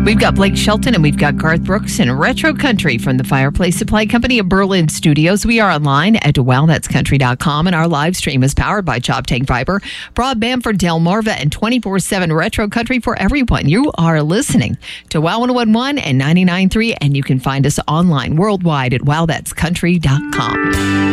We've got Blake Shelton and we've got Garth Brooks in Retro Country from the Fireplace Supply Company of Berlin Studios. We are online at wowthat'scountry.com, and our live stream is powered by Chop Tank Fiber, broadband for Delmarva, and 24/7 Retro Country for everyone. You are listening to Wow 101.1 and 99.3, and you can find us online worldwide at wowthat'scountry.com.